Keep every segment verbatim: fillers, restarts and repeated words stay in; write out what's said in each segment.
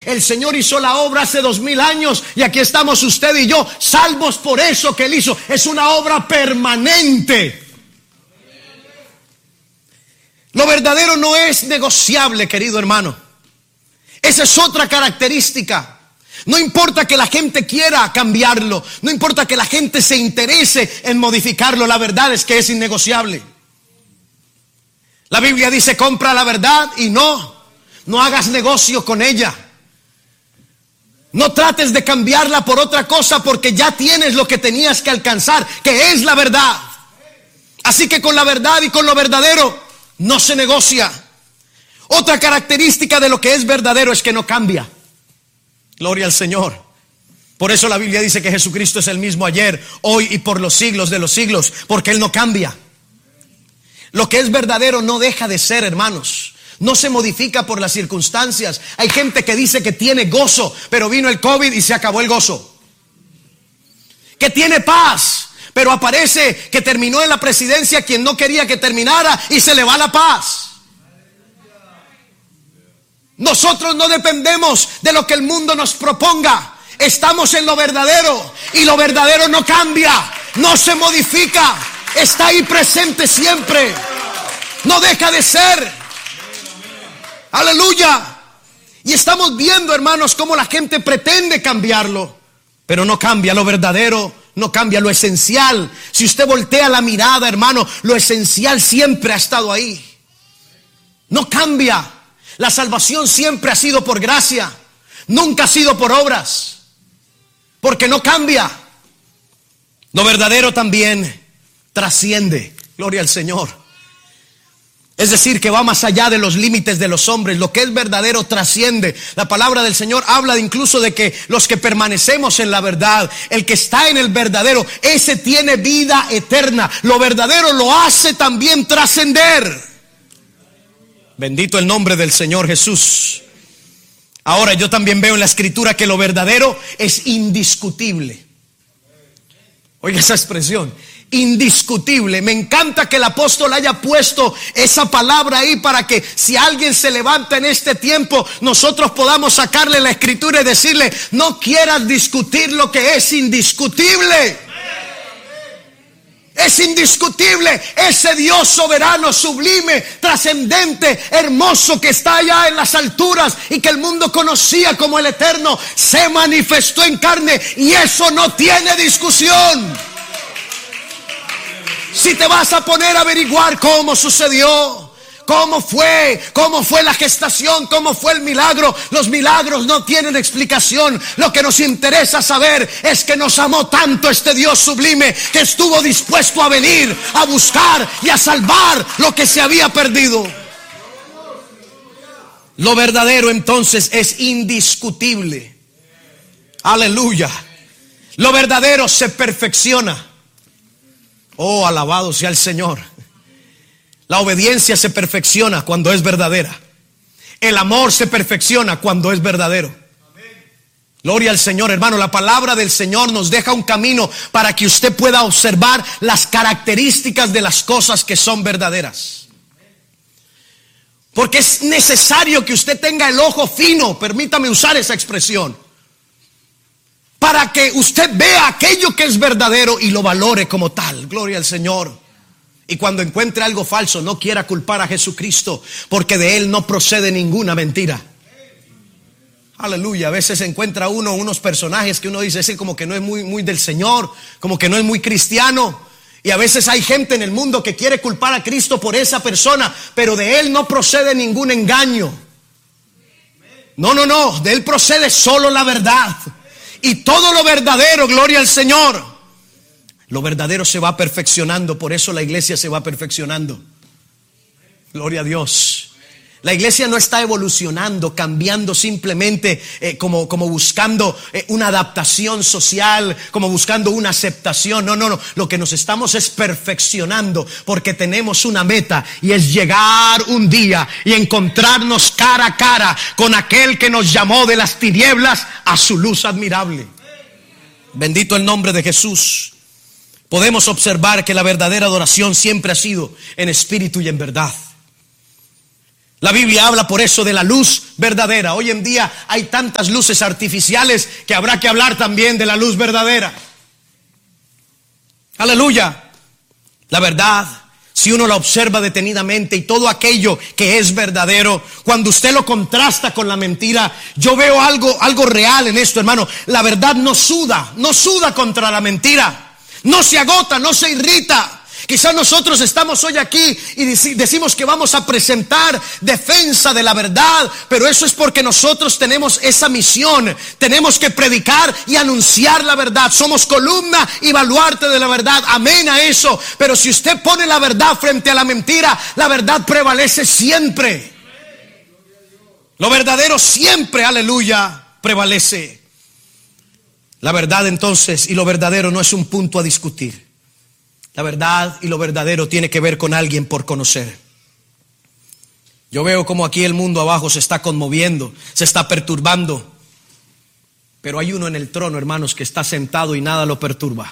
El Señor hizo la obra hace dos mil años y aquí estamos usted y yo, salvos por eso que Él hizo. Es una obra permanente. Lo verdadero no es negociable, querido hermano. Esa es otra característica. No importa que la gente quiera cambiarlo, no importa que la gente se interese en modificarlo, la verdad es que es innegociable. La Biblia dice: compra la verdad y no, no hagas negocio con ella. No trates de cambiarla por otra cosa, porque ya tienes lo que tenías que alcanzar, que es la verdad. Así que con la verdad y con lo verdadero no se negocia. Otra característica de lo que es verdadero es que no cambia. Gloria al Señor. Por eso la Biblia dice que Jesucristo es el mismo ayer, hoy y por los siglos de los siglos, porque Él no cambia. Lo que es verdadero no deja de ser, hermanos. No se modifica por las circunstancias. Hay gente que dice que tiene gozo, pero vino el COVID y se acabó el gozo. Que tiene paz, pero aparece que terminó en la presidencia quien no quería que terminara y se le va la paz. Nosotros no dependemos de lo que el mundo nos proponga. Estamos en lo verdadero y lo verdadero no cambia, no se modifica, está ahí presente siempre, no deja de ser. Aleluya. Y estamos viendo, hermanos, cómo la gente pretende cambiarlo, pero no cambia. Lo verdadero no cambia, lo esencial. Si usted voltea la mirada, hermano, lo esencial siempre ha estado ahí. No cambia. La salvación siempre ha sido por gracia, nunca ha sido por obras, porque no cambia. Lo verdadero también trasciende. Gloria al Señor. Es decir, que va más allá de los límites de los hombres. Lo que es verdadero trasciende. La palabra del Señor habla de incluso de que los que permanecemos en la verdad, el que está en el verdadero, ese tiene vida eterna. Lo verdadero lo hace también trascender. Bendito el nombre del Señor Jesús. Ahora yo también veo en la Escritura que lo verdadero es indiscutible. Oiga esa expresión, indiscutible. Me encanta que el apóstol haya puesto esa palabra ahí para que si alguien se levanta en este tiempo, nosotros podamos sacarle la Escritura y decirle: no quieras discutir lo que es indiscutible. Es indiscutible ese Dios soberano, sublime, trascendente, hermoso, que está allá en las alturas y que el mundo conocía como el Eterno, se manifestó en carne y eso no tiene discusión. Si te vas a poner a averiguar cómo sucedió, cómo fue, cómo fue la gestación, cómo fue el milagro, los milagros no tienen explicación. Lo que nos interesa saber es que nos amó tanto este Dios sublime que estuvo dispuesto a venir a buscar y a salvar lo que se había perdido. Lo verdadero entonces es indiscutible. Aleluya. Lo verdadero se perfecciona. Oh, alabado sea el Señor. La obediencia se perfecciona cuando es verdadera. El amor se perfecciona cuando es verdadero. Gloria al Señor, hermano. La palabra del Señor nos deja un camino para que usted pueda observar las características de las cosas que son verdaderas. Porque es necesario que usted tenga el ojo fino, permítame usar esa expresión, para que usted vea aquello que es verdadero y lo valore como tal. Gloria al Señor. Y cuando encuentre algo falso, no quiera culpar a Jesucristo, porque de Él no procede ninguna mentira. Aleluya. A veces encuentra uno unos personajes que uno dice, ese como que no es muy, muy del Señor, como que no es muy cristiano. Y a veces hay gente en el mundo que quiere culpar a Cristo por esa persona, pero de Él no procede ningún engaño. No, no, no. De Él procede solo la verdad. Y todo lo verdadero, gloria al Señor. Lo verdadero se va perfeccionando, por eso la iglesia se va perfeccionando. Gloria a Dios. La iglesia no está evolucionando, cambiando simplemente eh, como, como buscando eh, una adaptación social, como buscando una aceptación. No, no, no. Lo que nos estamos es perfeccionando porque tenemos una meta y es llegar un día y encontrarnos cara a cara con aquel que nos llamó de las tinieblas a su luz admirable. Bendito el nombre de Jesús. Podemos observar que la verdadera adoración siempre ha sido en espíritu y en verdad. La Biblia habla por eso de la luz verdadera. Hoy en día hay tantas luces artificiales que habrá que hablar también de la luz verdadera. Aleluya. La verdad, si uno la observa detenidamente y todo aquello que es verdadero, cuando usted lo contrasta con la mentira, yo veo algo, algo real en esto, hermano. La verdad no suda, no suda contra la mentira. No se agota, no se irrita. Quizás nosotros estamos hoy aquí y decimos que vamos a presentar defensa de la verdad, pero eso es porque nosotros tenemos esa misión. Tenemos que predicar y anunciar la verdad. Somos columna y baluarte de la verdad. Amén a eso. Pero si usted pone la verdad frente a la mentira, la verdad prevalece siempre. Lo verdadero siempre, aleluya, prevalece. La verdad entonces y lo verdadero no es un punto a discutir. La verdad y lo verdadero tiene que ver con alguien por conocer. Yo veo como aquí el mundo abajo se está conmoviendo, se está perturbando. Pero hay uno en el trono, hermanos, que está sentado y nada lo perturba.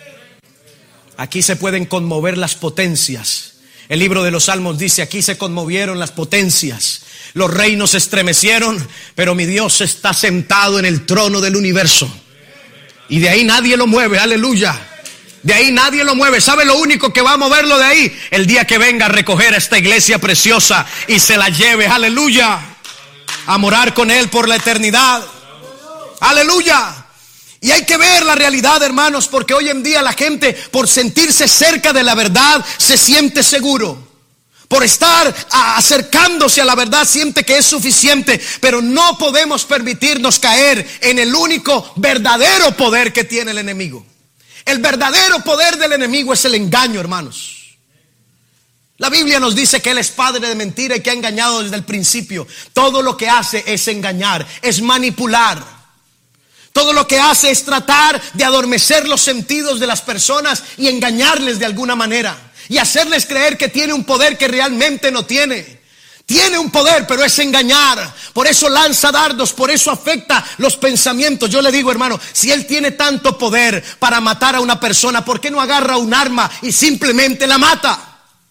Aquí se pueden conmover las potencias. El libro de los Salmos dice, aquí se conmovieron las potencias. Los reinos se estremecieron, pero mi Dios está sentado en el trono del universo. Y de ahí nadie lo mueve, aleluya. De ahí nadie lo mueve. ¿Sabe lo único que va a moverlo de ahí? El día que venga a recoger a esta iglesia preciosa y se la lleve, aleluya, a morar con Él por la eternidad. Aleluya. Y hay que ver la realidad, hermanos, porque hoy en día la gente, por sentirse cerca de la verdad, se siente seguro. Por estar acercándose a la verdad siente que es suficiente. Pero no podemos permitirnos caer en el único verdadero poder que tiene el enemigo. El verdadero poder del enemigo es el engaño, hermanos. La Biblia nos dice que Él es padre de mentira y que ha engañado desde el principio. Todo lo que hace es engañar, es manipular. Todo lo que hace es tratar de adormecer los sentidos de las personas y engañarles de alguna manera. Y hacerles creer que tiene un poder que realmente no tiene. Tiene un poder, pero es engañar. Por eso lanza dardos, por eso afecta los pensamientos. Yo le digo, hermano, si Él tiene tanto poder para matar a una persona, ¿por qué no agarra un arma y simplemente la mata?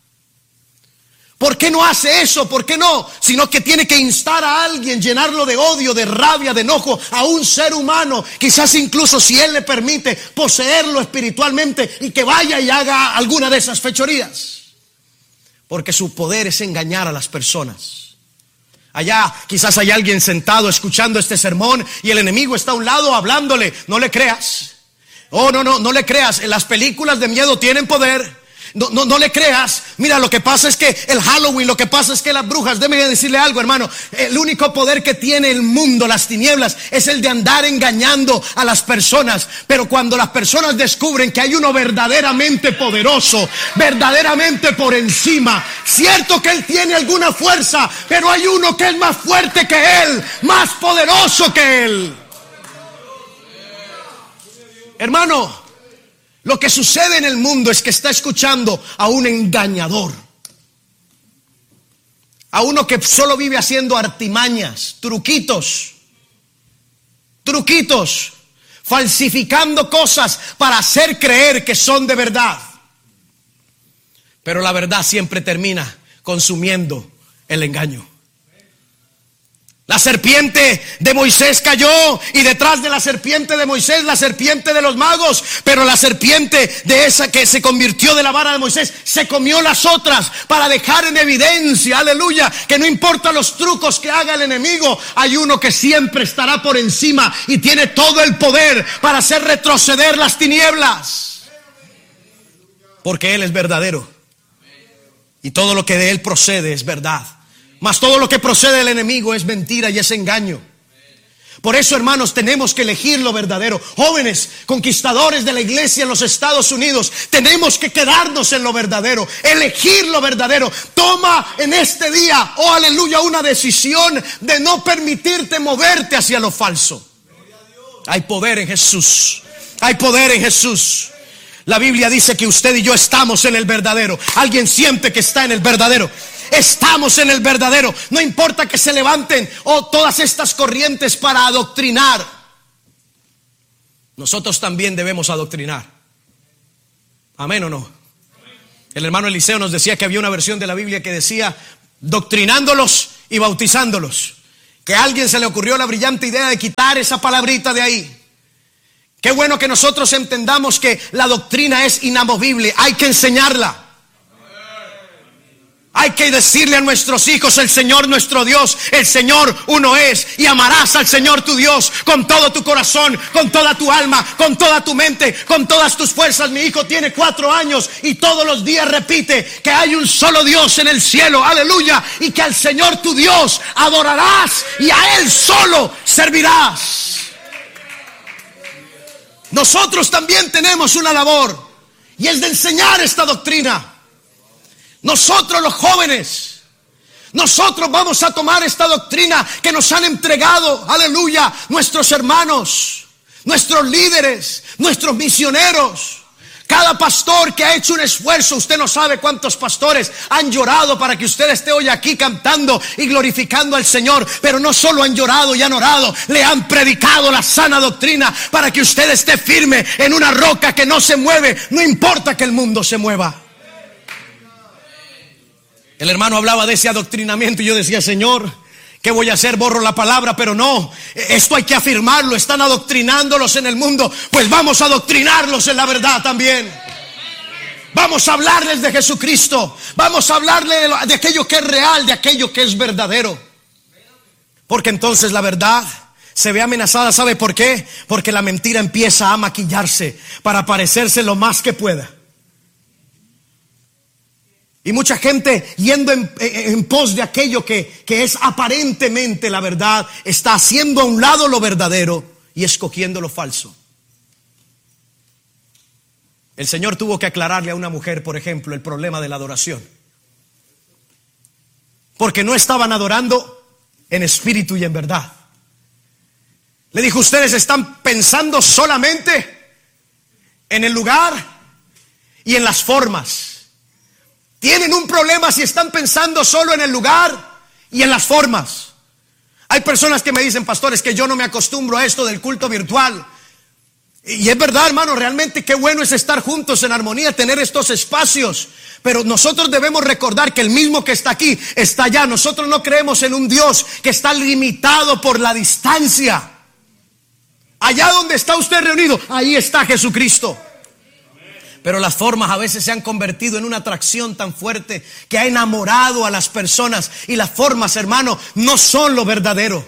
¿Por qué no hace eso? ¿Por qué no? Sino que tiene que instar a alguien, llenarlo de odio, de rabia, de enojo a un ser humano. Quizás incluso si Él le permite poseerlo espiritualmente y que vaya y haga alguna de esas fechorías. Porque su poder es engañar a las personas. Allá quizás hay alguien sentado escuchando este sermón y el enemigo está a un lado hablándole. No le creas. Oh, no, no, no le creas. Las películas de miedo tienen poder. No, no, no le creas. Mira, lo que pasa es que el Halloween, lo que pasa es que las brujas, déjeme decirle algo, hermano. El único poder que tiene el mundo, las tinieblas, es el de andar engañando a las personas. Pero cuando las personas descubren que hay uno verdaderamente poderoso, verdaderamente por encima, cierto que Él tiene alguna fuerza, pero hay uno que es más fuerte que Él, más poderoso que Él. Hermano, lo que sucede en el mundo es que está escuchando a un engañador, a uno que solo vive haciendo artimañas, truquitos, truquitos, falsificando cosas para hacer creer que son de verdad. Pero la verdad siempre termina consumiendo el engaño. La serpiente de Moisés cayó y detrás de la serpiente de Moisés la serpiente de los magos, pero la serpiente de esa que se convirtió de la vara de Moisés se comió las otras para dejar en evidencia, aleluya, que no importa los trucos que haga el enemigo, hay uno que siempre estará por encima y tiene todo el poder para hacer retroceder las tinieblas, porque Él es verdadero y todo lo que de Él procede es verdad. Mas todo lo que procede del enemigo es mentira y es engaño. Por eso, hermanos, tenemos que elegir lo verdadero. Jóvenes, conquistadores de la iglesia en los Estados Unidos, tenemos que quedarnos en lo verdadero, elegir lo verdadero. Toma en este día, oh aleluya, una decisión de no permitirte moverte hacia lo falso. Hay poder en Jesús. Hay poder en Jesús. La Biblia dice que usted y yo estamos en el verdadero. Alguien siente que está en el verdadero. Estamos en el verdadero. No importa que se levanten oh, todas estas corrientes para adoctrinar. Nosotros también debemos adoctrinar. ¿Amén o no? El hermano Eliseo nos decía que había una versión de la Biblia que decía: doctrinándolos y bautizándolos. Que a alguien se le ocurrió la brillante idea de quitar esa palabrita de ahí. Qué bueno que nosotros entendamos que la doctrina es inamovible, hay que enseñarla. Hay que decirle a nuestros hijos: el Señor nuestro Dios, el Señor uno es, y amarás al Señor tu Dios con todo tu corazón, con toda tu alma, con toda tu mente, con todas tus fuerzas. Mi hijo tiene cuatro años y todos los días repite que hay un solo Dios en el cielo, aleluya, y que al Señor tu Dios adorarás y a Él solo servirás. Nosotros también tenemos una labor, y es de enseñar esta doctrina. Nosotros los jóvenes, nosotros vamos a tomar esta doctrina que nos han entregado, aleluya, nuestros hermanos, nuestros líderes, nuestros misioneros. Cada pastor que ha hecho un esfuerzo, usted no sabe cuántos pastores han llorado para que usted esté hoy aquí cantando y glorificando al Señor. Pero no solo han llorado y han orado, le han predicado la sana doctrina para que usted esté firme en una roca que no se mueve, no importa que el mundo se mueva. El hermano hablaba de ese adoctrinamiento y yo decía: Señor, ¿qué voy a hacer? Borro la palabra, pero no, esto hay que afirmarlo. Están adoctrinándolos en el mundo, pues vamos a adoctrinarlos en la verdad también. Vamos a hablarles de Jesucristo, vamos a hablarles de, lo, de aquello que es real, de aquello que es verdadero. Porque entonces la verdad se ve amenazada. ¿Sabe por qué? Porque la mentira empieza a maquillarse para parecerse lo más que pueda. Y mucha gente, yendo en, en, en pos de aquello que, que es aparentemente la verdad, está haciendo a un lado lo verdadero y escogiendo lo falso. El Señor tuvo que aclararle a una mujer, por ejemplo, el problema de la adoración. Porque no estaban adorando en espíritu y en verdad. Le dijo: ustedes están pensando solamente en el lugar y en las formas. Tienen un problema si están pensando solo en el lugar y en las formas. Hay personas que me dicen: pastores, que yo no me acostumbro a esto del culto virtual. Y es verdad, hermano, realmente qué bueno es estar juntos en armonía, tener estos espacios. Pero nosotros debemos recordar que el mismo que está aquí está allá. Nosotros no creemos en un Dios que está limitado por la distancia. Allá donde está usted reunido, ahí está Jesucristo. Pero las formas a veces se han convertido en una atracción tan fuerte que ha enamorado a las personas. Y las formas, hermano, no son lo verdadero.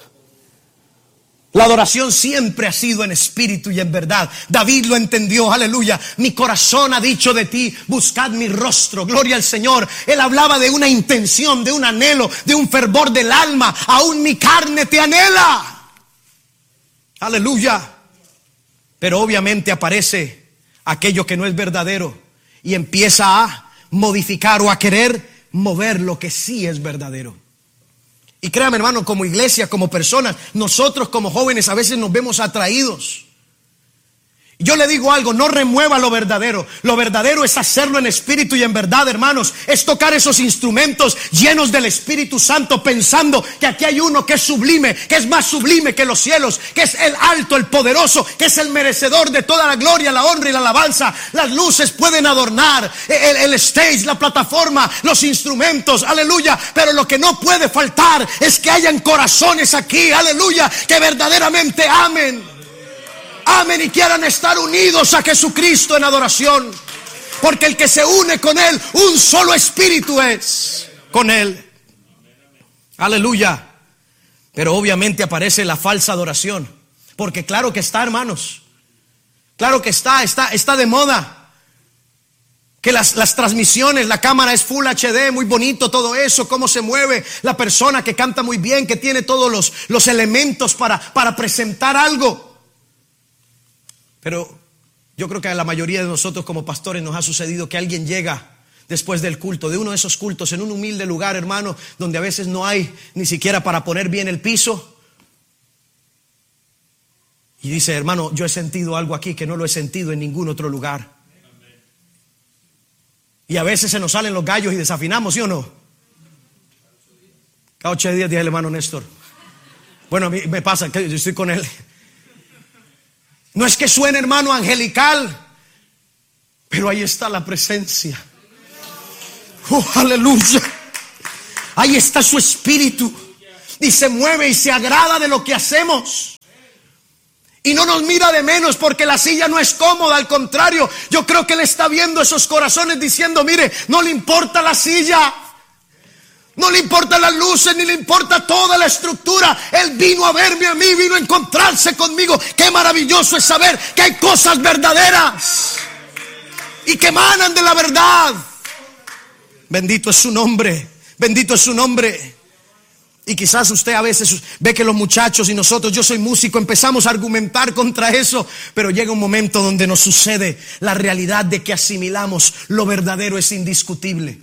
La adoración siempre ha sido en espíritu y en verdad. David lo entendió, aleluya. Mi corazón ha dicho de ti: buscad mi rostro, gloria al Señor. Él hablaba de una intención, de un anhelo, de un fervor del alma. Aún mi carne te anhela, aleluya. Pero obviamente aparece aquello que no es verdadero y empieza a modificar o a querer mover lo que sí es verdadero. Y créame, hermano, como iglesia, como personas, nosotros como jóvenes a veces nos vemos atraídos. Yo le digo algo: no remueva lo verdadero. Lo verdadero es hacerlo en espíritu y en verdad, hermanos. Es tocar esos instrumentos llenos del Espíritu Santo, pensando que aquí hay uno que es sublime, que es más sublime que los cielos, que es el alto, el poderoso, que es el merecedor de toda la gloria, la honra y la alabanza. Las luces pueden adornar el, el stage, la plataforma, los instrumentos, aleluya. Pero lo que no puede faltar es que hayan corazones aquí, aleluya, que verdaderamente amen. Amen y quieran estar unidos a Jesucristo en adoración. Porque el que se une con Él, un solo espíritu es con Él. Aleluya. Pero obviamente aparece la falsa adoración. Porque claro que está, hermanos. Claro que está, está, está de moda. Que las, las transmisiones, la cámara es Full H D, muy bonito todo eso, cómo se mueve la persona, que canta muy bien, que tiene todos los, los elementos para, para presentar algo. Pero yo creo que a la mayoría de nosotros como pastores nos ha sucedido que alguien llega después del culto, de uno de esos cultos, en un humilde lugar, hermano, donde a veces no hay ni siquiera para poner bien el piso. Y dice: hermano, yo he sentido algo aquí que no lo he sentido en ningún otro lugar. Y a veces se nos salen los gallos y desafinamos, ¿sí o no? Cada ocho días, dice el hermano Néstor. Bueno, a mí me pasa que yo estoy con él. No es que suene, hermano, angelical, pero ahí está la presencia. Oh, aleluya. Ahí está su espíritu. Y se mueve y se agrada de lo que hacemos. Y no nos mira de menos porque la silla no es cómoda. Al contrario, yo creo que Él está viendo esos corazones diciendo: mire, no le importa la silla, no le importan las luces, ni le importa toda la estructura. Él vino a verme a mí, vino a encontrarse conmigo. Qué maravilloso es saber que hay cosas verdaderas y que emanan de la verdad. Bendito es su nombre, bendito es su nombre. Y quizás usted a veces ve que los muchachos y nosotros, yo soy músico, empezamos a argumentar contra eso, pero llega un momento donde nos sucede la realidad de que asimilamos lo verdadero es indiscutible.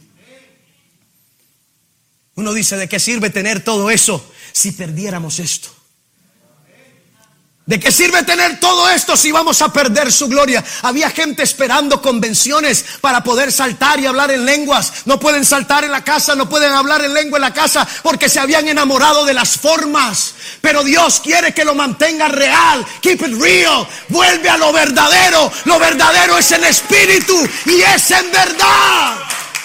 Uno dice: ¿de qué sirve tener todo eso si perdiéramos esto? ¿De qué sirve tener todo esto si vamos a perder su gloria? Había gente esperando convenciones para poder saltar y hablar en lenguas. No pueden saltar en la casa, no pueden hablar en lengua en la casa porque se habían enamorado de las formas. Pero Dios quiere que lo mantenga real. Keep it real. Vuelve a lo verdadero. Lo verdadero es en espíritu y es en verdad.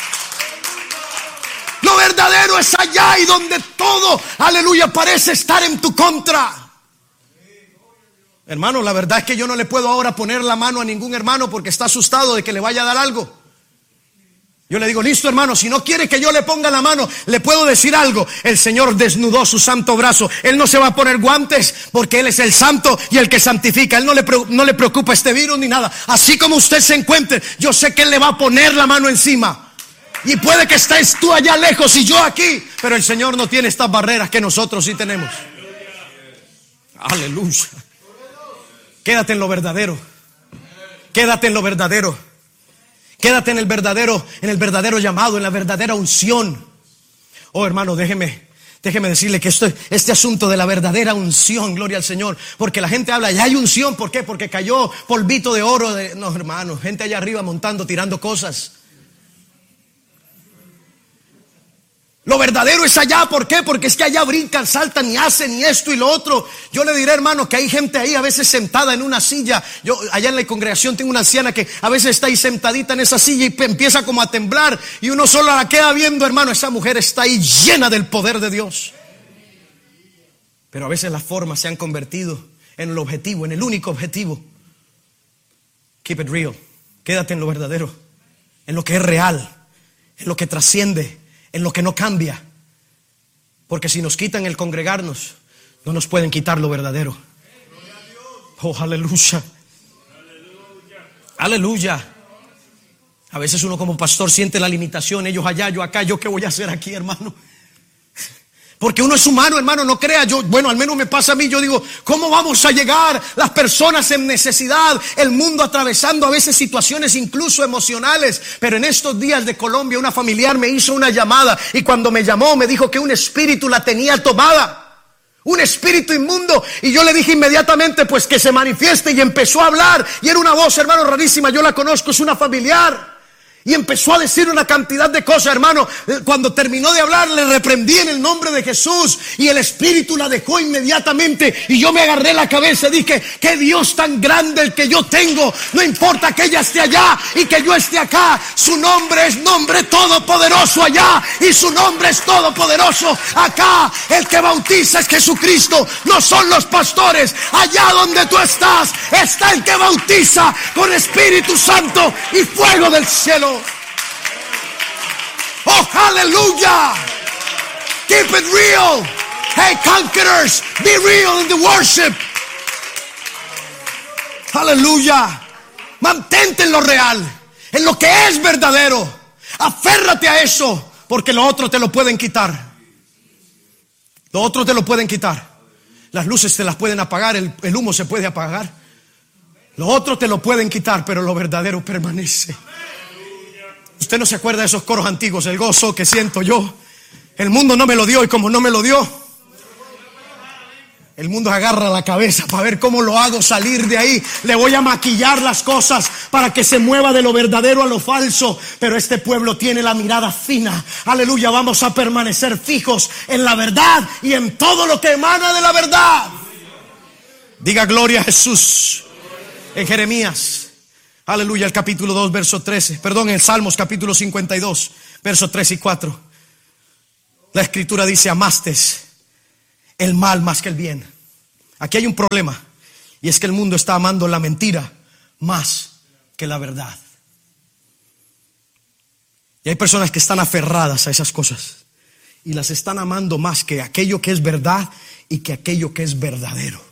Lo verdadero es allá y donde todo, aleluya, parece estar en tu contra. Hermano, la verdad es que yo no le puedo ahora poner la mano a ningún hermano porque está asustado de que le vaya a dar algo. Yo le digo: listo, hermano, si no quiere que yo le ponga la mano, le puedo decir algo. El Señor desnudó su santo brazo. Él no se va a poner guantes porque Él es el santo y el que santifica. Él no le, no le preocupa este virus ni nada. Así como usted se encuentre, yo sé que Él le va a poner la mano encima. Y puede que estés tú allá lejos y yo aquí, pero el Señor no tiene estas barreras que nosotros sí tenemos. Aleluya. Quédate en lo verdadero. Quédate en lo verdadero. Quédate en el verdadero, en el verdadero llamado, en la verdadera unción. Oh, hermano, déjeme, déjeme decirle que esto, este asunto de la verdadera unción, gloria al Señor, porque la gente habla, ya hay unción, ¿por qué? Porque cayó polvito de oro. De, no, hermano, gente allá arriba montando, tirando cosas. Lo verdadero es allá, ¿por qué? Porque es que allá brincan, saltan y hacen y esto y lo otro. Yo le diré, hermano, que hay gente ahí a veces sentada en una silla. Yo allá en la congregación tengo una anciana que a veces está ahí sentadita en esa silla y empieza como a temblar y uno solo la queda viendo, hermano. Esa mujer está ahí llena del poder de Dios. Pero a veces las formas se han convertido en el objetivo, en el único objetivo. Keep it real. Quédate en lo verdadero, en lo que es real, en lo que trasciende, en lo que no cambia. Porque si nos quitan el congregarnos, no nos pueden quitar lo verdadero. Oh, aleluya. Aleluya. A veces uno como pastor siente la limitación. Ellos allá, yo acá. ¿Yo qué voy a hacer aquí, hermano? Porque uno es humano, hermano, no crea. Yo, bueno, al menos me pasa a mí. Yo digo, ¿cómo vamos a llegar? Las personas en necesidad, el mundo atravesando a veces situaciones incluso emocionales. Pero en estos días de Colombia, una familiar me hizo una llamada y cuando me llamó me dijo que un espíritu la tenía tomada. Un espíritu inmundo. Y yo le dije inmediatamente, pues que se manifieste, y empezó a hablar. Y era una voz, hermano, rarísima. Yo la conozco, es una familiar. Y empezó a decir una cantidad de cosas, hermano. Cuando terminó de hablar, le reprendí en el nombre de Jesús. Y el espíritu la dejó inmediatamente. Y yo me agarré la cabeza y dije, qué Dios tan grande el que yo tengo. No importa que ella esté allá y que yo esté acá. Su nombre es nombre todopoderoso allá. Y su nombre es todopoderoso acá. El que bautiza es Jesucristo. No son los pastores. Allá donde tú estás, está el que bautiza con Espíritu Santo y fuego del cielo. Oh, hallelujah. Keep it real. Hey, conquerors, be real in the worship. Aleluya. Mantente en lo real, en lo que es verdadero. Aférrate a eso, porque lo otro te lo pueden quitar. Lo otro te lo pueden quitar. Las luces te las pueden apagar, el, el humo se puede apagar. Lo otro te lo pueden quitar, pero lo verdadero permanece. Usted no se acuerda de esos coros antiguos, el gozo que siento yo. El mundo no me lo dio y como no me lo dio, el mundo agarra la cabeza para ver cómo lo hago salir de ahí. Le voy a maquillar las cosas para que se mueva de lo verdadero a lo falso. Pero este pueblo tiene la mirada fina. Aleluya, vamos a permanecer fijos en la verdad y en todo lo que emana de la verdad. Diga gloria a Jesús. En Jeremías, aleluya, el capítulo dos, verso trece. Perdón, en Salmos capítulo cincuenta y dos, verso tres y cuatro. La Escritura dice: amaste el mal más que el bien. Aquí hay un problema, y es que el mundo está amando la mentira más que la verdad. Y hay personas que están aferradas a esas cosas y las están amando más que aquello que es verdad y que aquello que es verdadero.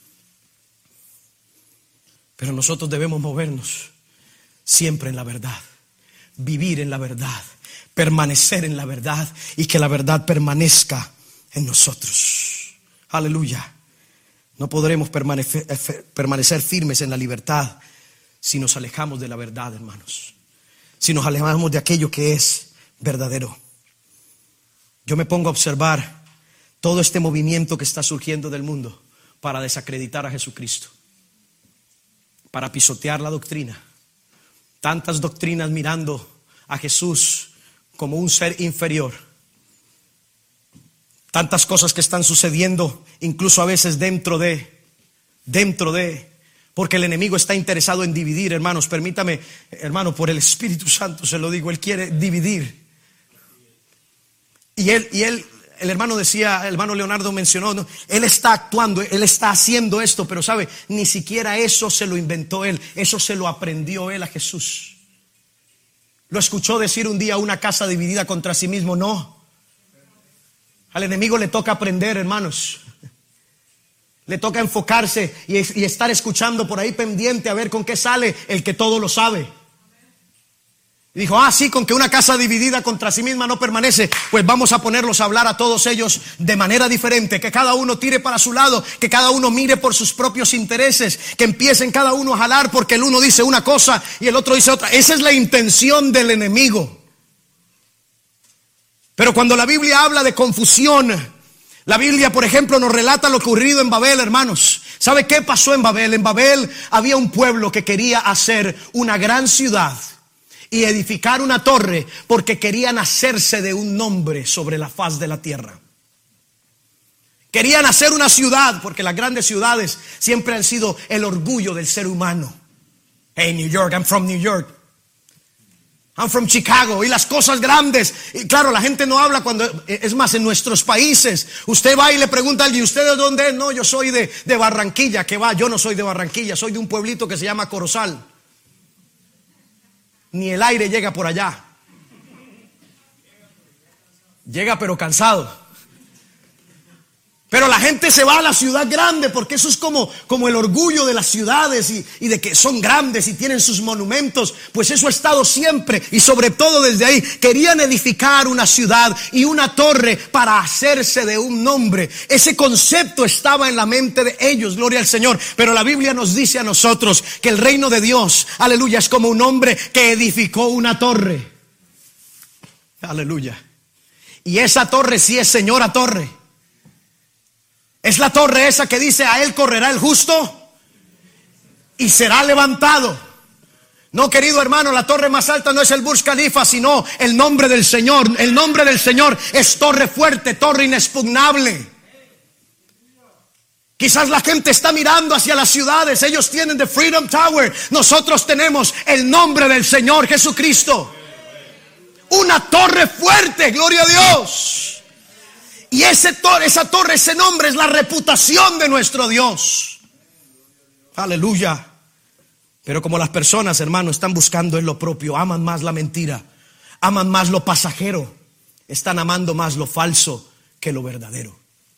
Pero nosotros debemos movernos siempre en la verdad, vivir en la verdad, permanecer en la verdad y que la verdad permanezca en nosotros. Aleluya. No podremos permanecer, permanecer firmes en la libertad si nos alejamos de la verdad, hermanos. Si nos alejamos de aquello que es verdadero. Yo me pongo a observar todo este movimiento que está surgiendo del mundo para desacreditar a Jesucristo, para pisotear la doctrina. Tantas doctrinas mirando a Jesús como un ser inferior. Tantas cosas que están sucediendo, incluso a veces dentro de, dentro de, porque el enemigo está interesado en dividir, hermanos. Permítame, hermano, por el Espíritu Santo se lo digo, él quiere dividir. Y él, y él, el hermano decía, el hermano Leonardo mencionó, ¿no? Él está actuando, él está haciendo esto, pero sabe, ni siquiera eso se lo inventó él, eso se lo aprendió él a Jesús. Lo escuchó decir un día: una casa dividida contra sí mismo, no. Al enemigo le toca aprender, hermanos. Le toca enfocarse y, y estar escuchando por ahí pendiente a ver con qué sale el que todo lo sabe. Y dijo: ah, sí, con que una casa dividida contra sí misma no permanece, pues vamos a ponerlos a hablar a todos ellos de manera diferente, que cada uno tire para su lado, que cada uno mire por sus propios intereses, que empiecen cada uno a jalar porque el uno dice una cosa y el otro dice otra. Esa es la intención del enemigo. Pero cuando la Biblia habla de confusión, la Biblia, por ejemplo, nos relata lo ocurrido en Babel, hermanos. ¿Sabe qué pasó en Babel? En Babel había un pueblo que quería hacer una gran ciudad y edificar una torre porque querían hacerse de un nombre sobre la faz de la tierra. Querían hacer una ciudad porque las grandes ciudades siempre han sido el orgullo del ser humano. Hey, New York, I'm from New York. I'm from Chicago. Y las cosas grandes. Y claro, la gente no habla cuando, es más, en nuestros países, usted va y le pregunta a alguien: ¿usted de dónde es? No, yo soy de, de Barranquilla. ¿Qué va? Yo no soy de Barranquilla, soy de un pueblito que se llama Corozal. Ni el aire llega por allá. Llega pero cansado. Pero la gente se va a la ciudad grande porque eso es como, como el orgullo de las ciudades y, y de que son grandes y tienen sus monumentos. Pues eso ha estado siempre, y sobre todo desde ahí. Querían edificar una ciudad y una torre para hacerse de un nombre. Ese concepto estaba en la mente de ellos, gloria al Señor. Pero la Biblia nos dice a nosotros que el reino de Dios, aleluya, es como un hombre que edificó una torre. Aleluya. Y esa torre sí es señora torre. Es la torre esa que dice: a él correrá el justo y será levantado. No, querido hermano, la torre más alta no es el Burj Khalifa, sino el nombre del Señor. El nombre del Señor es torre fuerte, torre inexpugnable. Quizás la gente está mirando hacia las ciudades. Ellos tienen the Freedom Tower. Nosotros tenemos el nombre del Señor Jesucristo. Una torre fuerte, gloria a Dios. Y ese torre, esa torre, ese nombre es la reputación de nuestro Dios. Aleluya. Pero como las personas, hermano, están buscando en lo propio, aman más la mentira, aman más lo pasajero, están amando más lo falso que lo verdadero.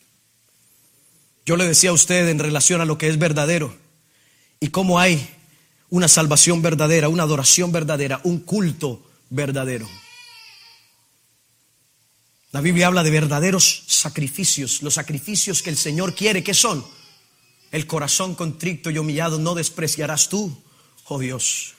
Yo le decía a usted en relación a lo que es verdadero y cómo hay una salvación verdadera, una adoración verdadera, un culto verdadero. La Biblia habla de verdaderos sacrificios. Los sacrificios que el Señor quiere, ¿qué son? El corazón contrito y humillado no despreciarás tú, oh Dios.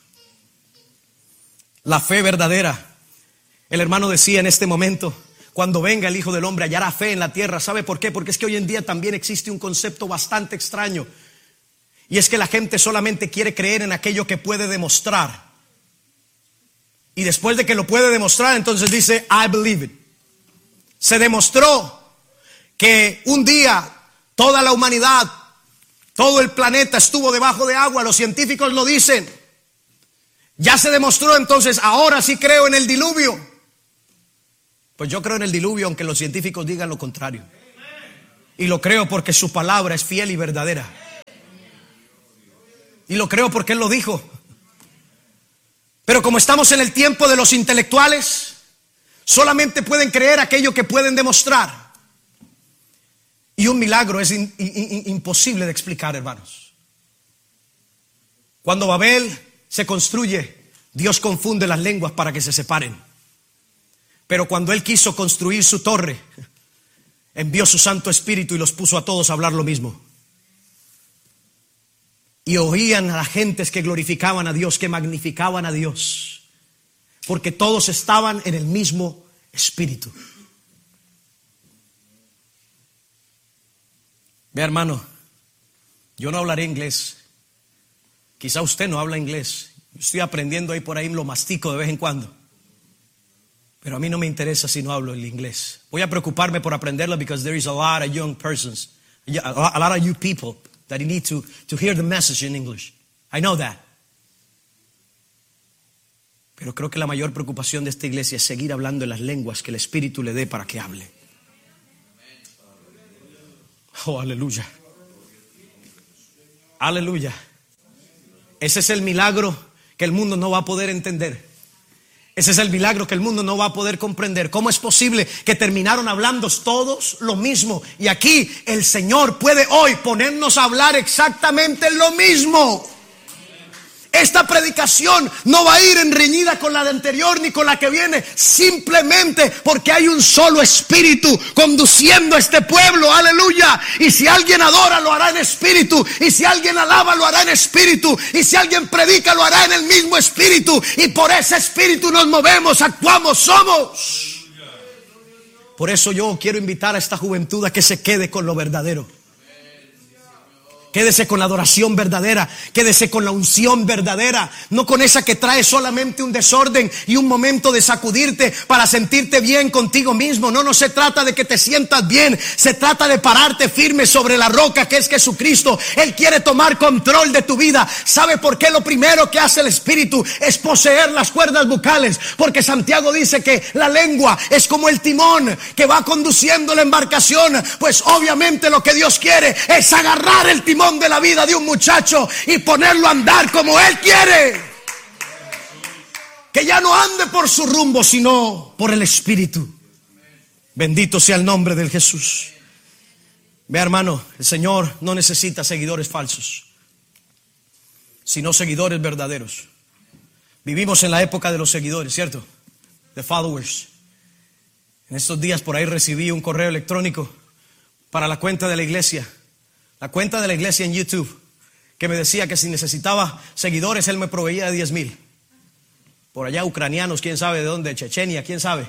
La fe verdadera. El hermano decía en este momento: cuando venga el Hijo del Hombre hallará fe en la tierra. ¿Sabe por qué? Porque es que hoy en día también existe un concepto bastante extraño. Y es que la gente solamente quiere creer en aquello que puede demostrar. Y después de que lo puede demostrar, entonces dice: I believe it. Se demostró que un día toda la humanidad, todo el planeta estuvo debajo de agua. Los científicos lo dicen. Ya se demostró, entonces ahora sí creo en el diluvio. Pues yo creo en el diluvio, aunque los científicos digan lo contrario. Y lo creo porque su palabra es fiel y verdadera. Y lo creo porque Él lo dijo. Pero como estamos en el tiempo de los intelectuales, solamente pueden creer aquello que pueden demostrar. Y un milagro es in, in, imposible de explicar, hermanos. Cuando Babel se construye, Dios confunde las lenguas para que se separen. Pero cuando Él quiso construir su torre, envió su Santo Espíritu y los puso a todos a hablar lo mismo. Y oían a las gentes que glorificaban a Dios, que magnificaban a Dios, porque todos estaban en el mismo espíritu. Vea, hermano, yo no hablaré inglés. Quizá usted no habla inglés. Yo estoy aprendiendo ahí por ahí, lo mastico de vez en cuando. Pero a mí no me interesa si no hablo el inglés. Voy a preocuparme por aprenderlo because there is a lot of young persons, a lot of you people that you need to, to hear the message in English. I know that. Pero creo que la mayor preocupación de esta iglesia es seguir hablando en las lenguas que el Espíritu le dé para que hable. Oh, aleluya. Aleluya. Ese es el milagro que el mundo no va a poder entender. Ese es el milagro que el mundo no va a poder comprender. ¿Cómo es posible que terminaron hablando todos lo mismo? Y aquí el Señor puede hoy ponernos a hablar exactamente lo mismo. Esta predicación no va a ir enreñida con la de anterior ni con la que viene, simplemente porque hay un solo espíritu conduciendo a este pueblo, aleluya. Y si alguien adora, lo hará en espíritu, y si alguien alaba, lo hará en espíritu, y si alguien predica, lo hará en el mismo espíritu, y por ese espíritu nos movemos, actuamos, somos. Por eso yo quiero invitar a esta juventud a que se quede con lo verdadero. Quédese con la adoración verdadera, quédese con la unción verdadera, no con esa que trae solamente un desorden y un momento de sacudirte para sentirte bien contigo mismo. No, no se trata de que te sientas bien, se trata de pararte firme sobre la roca que es Jesucristo. Él quiere tomar control de tu vida. ¿Sabe por qué? Lo primero que hace el Espíritu es poseer las cuerdas vocales, porque Santiago dice que la lengua es como el timón que va conduciendo la embarcación. Pues obviamente lo que Dios quiere es agarrar el timón de la vida de un muchacho y ponerlo a andar como Él quiere. Que ya no ande por su rumbo, sino por el Espíritu. Bendito sea el nombre del Jesús. Vea, hermano, el Señor no necesita seguidores falsos, sino seguidores verdaderos. Vivimos en la época de los seguidores, ¿cierto? The followers. En estos días por ahí recibí un correo electrónico para la cuenta de la iglesia. La cuenta de la iglesia en YouTube, que me decía que si necesitaba seguidores, Él me proveía de diez mil. Por allá ucranianos, quién sabe de dónde, Chechenia, quién sabe.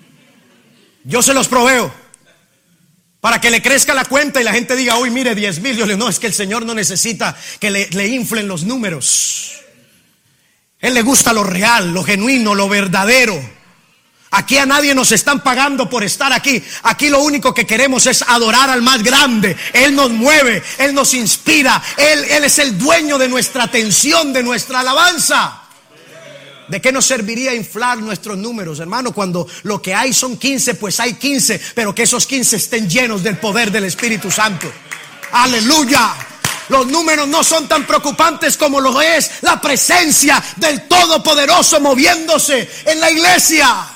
Yo se los proveo para que le crezca la cuenta y la gente diga, uy, mire, diez mil. Yo le digo, no, es que el Señor no necesita que le, le inflen los números. Él le gusta lo real, lo genuino, lo verdadero. Aquí a nadie nos están pagando por estar aquí. Aquí lo único que queremos es adorar al más grande. Él nos mueve, Él nos inspira. Él, Él es el dueño de nuestra atención, de nuestra alabanza. ¿De qué nos serviría inflar nuestros números, hermano? Cuando lo que hay son quince, pues hay quince. Pero que esos quince estén llenos del poder del Espíritu Santo. ¡Aleluya! Los números no son tan preocupantes como lo es la presencia del Todopoderoso moviéndose en la iglesia.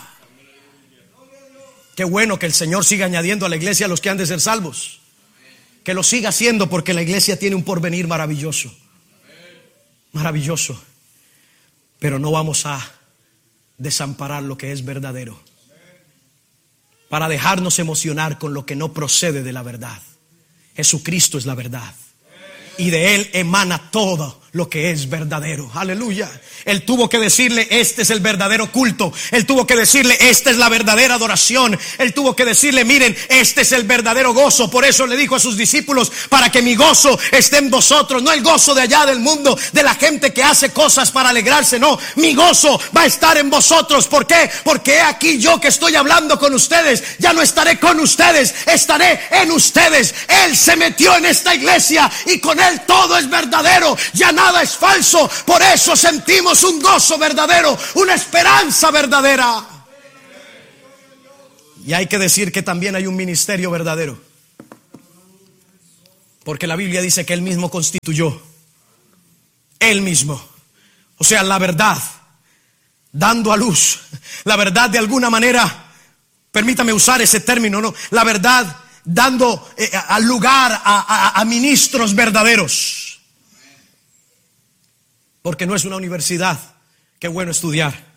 Qué bueno que el Señor siga añadiendo a la iglesia a los que han de ser salvos. Que lo siga haciendo, porque la iglesia tiene un porvenir maravilloso. Maravilloso. Pero no vamos a desamparar lo que es verdadero para dejarnos emocionar con lo que no procede de la verdad. Jesucristo es la verdad. Y de Él emana todo lo que es verdadero. Aleluya. Él tuvo que decirle, este es el verdadero culto. Él tuvo que decirle, esta es la verdadera adoración. Él tuvo que decirle, miren, este es el verdadero gozo. Por eso le dijo a sus discípulos, para que mi gozo esté en vosotros. No el gozo de allá del mundo, de la gente que hace cosas para alegrarse. No, mi gozo va a estar en vosotros. ¿Por qué? Porque he aquí yo que estoy hablando con ustedes, ya no estaré con ustedes, estaré en ustedes. Él se metió en esta iglesia y con Él todo es verdadero. Ya nada es falso. Por eso sentimos un gozo verdadero, una esperanza verdadera. Y hay que decir que también hay un ministerio verdadero, porque la Biblia dice que Él mismo constituyó, Él mismo, o sea, la verdad, dando a luz, la verdad de alguna manera, permítame usar ese término, ¿no? La verdad dando eh, al lugar a, a, a ministros verdaderos, porque no es una universidad. Qué bueno estudiar.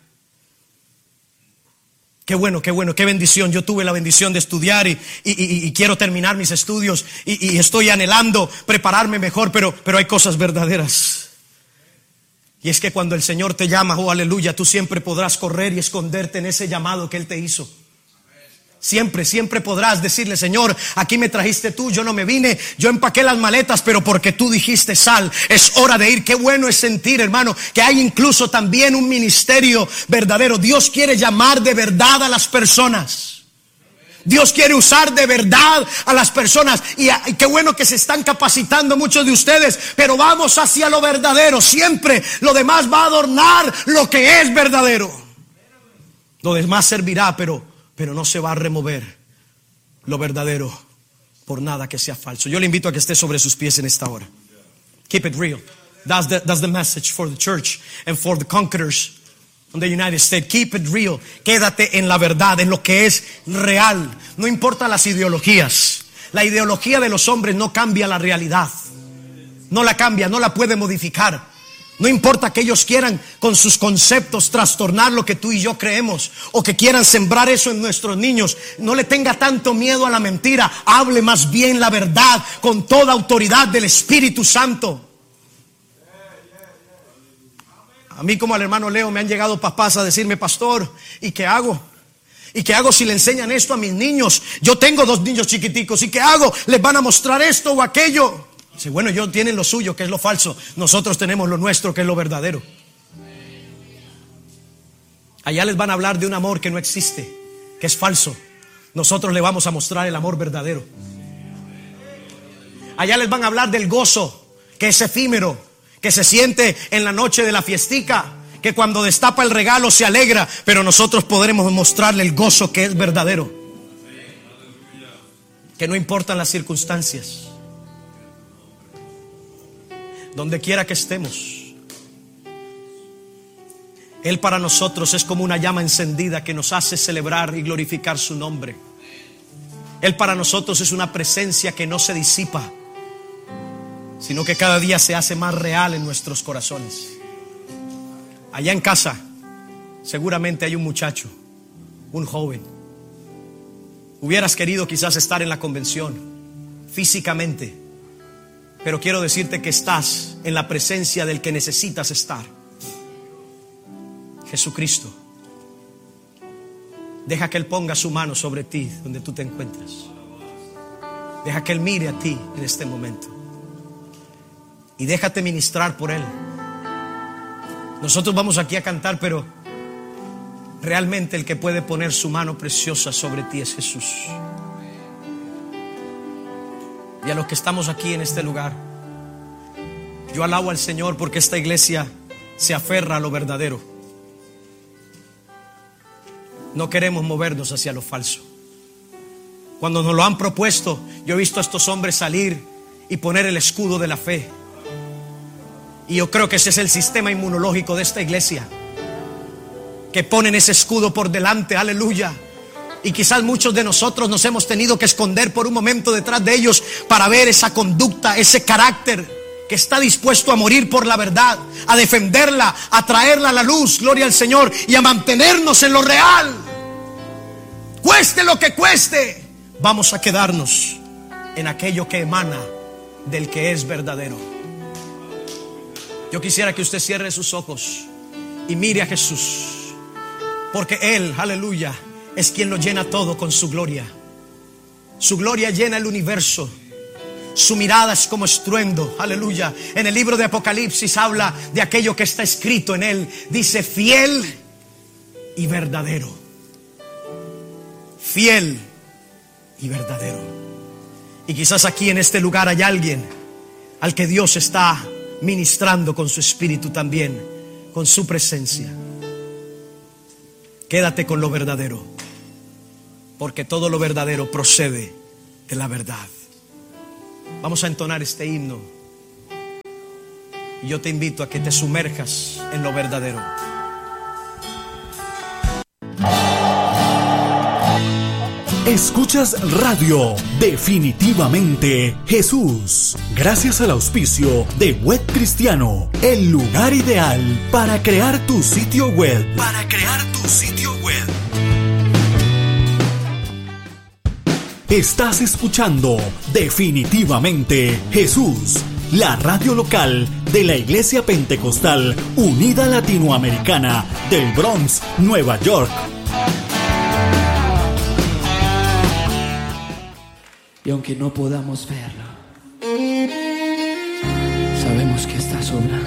Qué bueno, qué bueno, qué bendición. Yo tuve la bendición de estudiar y, y, y, y quiero terminar mis estudios y, y estoy anhelando prepararme mejor, pero, pero hay cosas verdaderas. Y es que cuando el Señor te llama, oh aleluya, tú siempre podrás correr y esconderte en ese llamado que Él te hizo. Siempre, siempre podrás decirle: Señor, aquí me trajiste tú, yo no me vine, yo empaqué las maletas, pero porque tú dijiste sal, es hora de ir. Qué bueno es sentir, hermano, que hay incluso también un ministerio verdadero. Dios quiere llamar de verdad a las personas. Dios quiere usar de verdad a las personas. Y, y qué bueno que se están capacitando muchos de ustedes, pero vamos hacia lo verdadero. Siempre lo demás va a adornar lo que es verdadero. Lo demás servirá, pero Pero no se va a remover lo verdadero por nada que sea falso. Yo le invito a que esté sobre sus pies en esta hora. Keep it real. That's the, that's the message for the church and for the conquerors in the United States. Keep it real. Quédate en la verdad, en lo que es real. No importa las ideologías. La ideología de los hombres no cambia la realidad. No la cambia, no la puede modificar. No importa que ellos quieran con sus conceptos trastornar lo que tú y yo creemos, o que quieran sembrar eso en nuestros niños. No le tenga tanto miedo a la mentira. Hable más bien la verdad con toda autoridad del Espíritu Santo. A mí, como al hermano Leo, me han llegado papás a decirme: pastor, ¿y qué hago? ¿Y qué hago si le enseñan esto a mis niños? Yo tengo dos niños chiquiticos. ¿Y qué hago? ¿Les van a mostrar esto o aquello? Dice: bueno, ellos tienen lo suyo, que es lo falso. Nosotros tenemos lo nuestro, que es lo verdadero. Allá les van a hablar de un amor que no existe, que es falso. Nosotros le vamos a mostrar el amor verdadero. Allá les van a hablar del gozo, que es efímero, que se siente en la noche de la fiestica, que cuando destapa el regalo se alegra. Pero nosotros podremos mostrarle el gozo que es verdadero, que no importan las circunstancias. Donde quiera que estemos, Él para nosotros es como una llama encendida que nos hace celebrar y glorificar su nombre. Él para nosotros es una presencia que no se disipa, sino que cada día se hace más real en nuestros corazones. Allá en casa seguramente hay un muchacho, un joven. Hubieras querido quizás estar en la convención físicamente, pero quiero decirte que estás en la presencia del que necesitas estar, Jesucristo. Deja que Él ponga su mano sobre ti donde tú te encuentras. Deja que Él mire a ti en este momento y déjate ministrar por Él. Nosotros vamos aquí a cantar, pero realmente el que puede poner su mano preciosa sobre ti es Jesús. Y a los que estamos aquí en este lugar, yo alabo al Señor porque esta iglesia se aferra a lo verdadero. No queremos movernos hacia lo falso. Cuando nos lo han propuesto, yo he visto a estos hombres salir y poner el escudo de la fe. Y yo creo que ese es el sistema inmunológico de esta iglesia, que ponen ese escudo por delante, aleluya. Y quizás muchos de nosotros nos hemos tenido que esconder por un momento detrás de ellos para ver esa conducta, ese carácter que está dispuesto a morir por la verdad, a defenderla, a traerla a la luz, gloria al Señor, y a mantenernos en lo real. Cueste lo que cueste, vamos a quedarnos en aquello que emana del que es verdadero. Yo quisiera que usted cierre sus ojos y mire a Jesús, porque Él, aleluya, es quien lo llena todo con su gloria. Su gloria llena el universo. Su mirada es como estruendo, aleluya. En el libro de Apocalipsis habla de aquello que está escrito en él. Dice: fiel y verdadero. Fiel y verdadero. Y quizás aquí en este lugar hay alguien al que Dios está ministrando con su espíritu también, con su presencia. Quédate con lo verdadero. porque todo lo verdadero procede de la verdad. Vamos a entonar este himno y yo te invito a que te sumerjas en lo verdadero. Escuchas Radio Definitivamente Jesús, gracias al auspicio de Web Cristiano, el lugar ideal para crear tu sitio web. Para crear tu sitio web. Estás escuchando Definitivamente Jesús, la radio local de la Iglesia Pentecostal Unida Latinoamericana del Bronx, Nueva York. Y aunque no podamos verlo, sabemos que está sobrando.